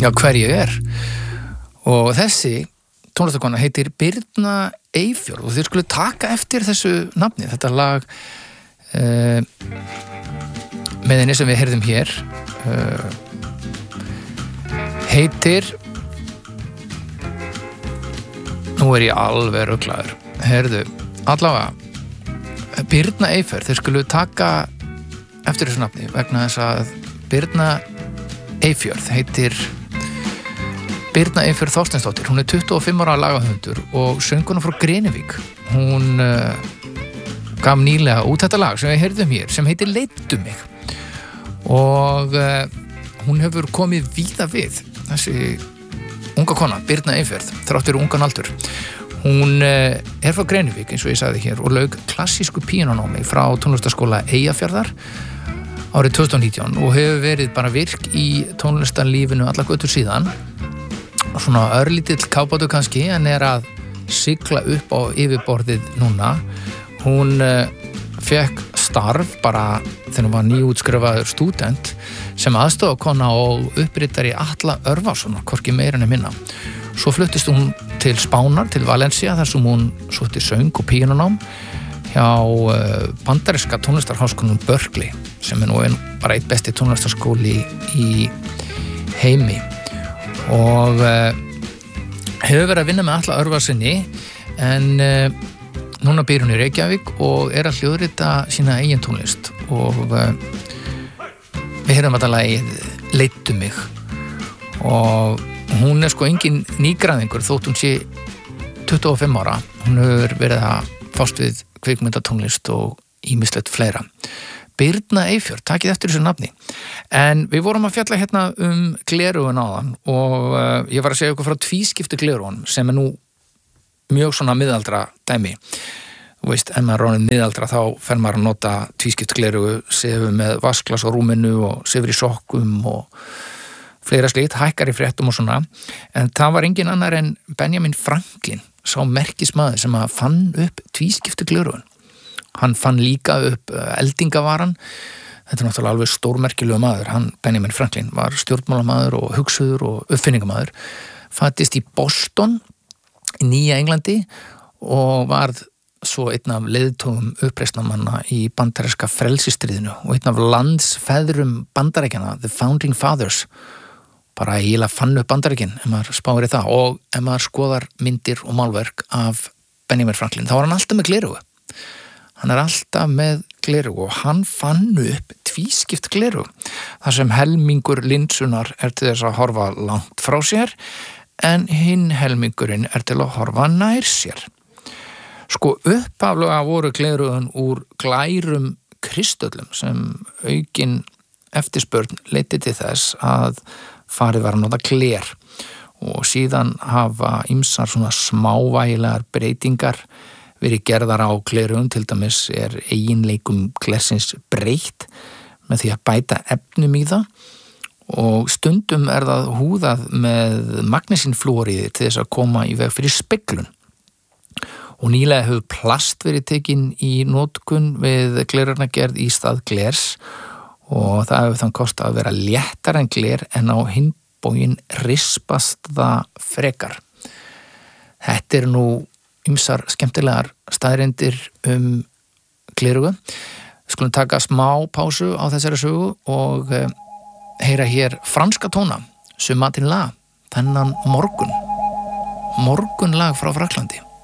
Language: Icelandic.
hver ég og þessi tónlistakona heitir Birna Eyfjörð og þið skulle taka eftir þessu nafni, þetta lag með henni sem við heyrðum hér heitir nú ég alveg ruglaður heyrðu, allavega Birna Eyfjörð, þið skulle taka eftir þessu nafni vegna þess að Birna Eyfjörð heitir Birna Eyfjörð Þorsteinsdóttir, hún 25 ára lagahöfundur og sönguna frá Grenivík. Hún gaf nýlega út þetta lag sem við heyrðum hér, sem heitir Leiddu mig. Og hún hefur komið víða við, þessi unga kona, Birna Eyfjörð, þráttur ungan aldur. Hún frá Grenivík, eins og ég sagði hér, og lauk klassísku píanónámi frá tónlistarskóla Eyjafjarðar árið 2019 og hefur verið bara virk í tónlistarlífinu alla götur síðan. Svona örlítill kábátur kannski en að sigla upp á yfirborðið núna. Hún fekk starf bara þegar hún var nýútskrifaður stúdent sem aðstofakona og uppritari Atla Örvarssonar, hvorki meira en minna. Svo fluttist hún til Spánar, til Valencia, þar sem hún sótti söng og píanónám hjá bandaríska tónlistarháskólanum Berkeley, sem nú bara eitt besti tónlistarskóli í heimi. Og hefur verið að vinna með Atla Örvarsinni en núna býr hún í Reykjavík og að hljóðrita sína eigin tónlist og við heyrum þetta lagið Leiddu mig og hún sko engin nýgræðingur þótt hún sé 25 ára, hún hefur verið að fást við kvikmyndatónlist og ýmislegt fleira. Birna Eyfjörð, takið eftir þessu nafni. En við vorum að fjalla hérna gleraugun áðan og ég var að segja ykkur frá tvískiptu gleraugun sem nú mjög svona miðaldra dæmi. Þú veist, ef maður er orðinn miðaldra þá fer maður að nota tvískiptu gleraugu, sefur með vasklas á rúminu og sefur í sokkum og fleira slíkt, hækkar í fréttum og svona. En það var engin annar en Benjamin Franklin, sá merkismaður sem að fann upp tvískiptu gleraugun. Hann fann líka upp eldingavaran. Þetta náttúrulega alveg stórmerkilega maður. Hann, Benjamin Franklin, var stjórnmálamaður og hugsuður og uppfinningamaður. Fæddist í Boston, í Nýja Englandi og varð svo einn af leiðtogum uppreisnarmanna í bandaríska frelsisstríðinu og einn af landsfeðrum Bandaríkjanna, the Founding Fathers. Bara eiginlega fann upp Bandaríkin, ef maður spáir í það. Og ef maður skoðar myndir og málverk af Benjamin Franklin, þá var hann alltaf með gleraugu. Hann alltaf með gleraugu og hann fann upp tvískipt gleraugu þar sem helmingur linsunar til þess að horfa langt frá sér en hinn helmingurinn til að horfa nær sér. Sko upphaflega voru gleraugun úr glærum kristöllum sem aukin eftirspurn leiddi til þess að farið var að nota gler og síðan hafa ýmsar svona smávægilegar breytingar verið gerðar á gleraugun, til dæmis eiginleikum glersins breytt með því að bæta efnum í það og stundum það húðað með magnesínflúoríði til þess að koma í veg fyrir speglun. Og nýlega hefur plast verið tekin í notkun við gleraugnargerð í stað glers og það hefur þann kost að vera léttara en gler en á hinn bóginn rispast það frekar. Þetta nú ýmsar skemmtilegar staðreyndir gleraugu. Við skulum taka smá pásu á þessari sögu og heyra hér franska tóna, Ce matin-là, þennan morgunlag frá Frakklandi.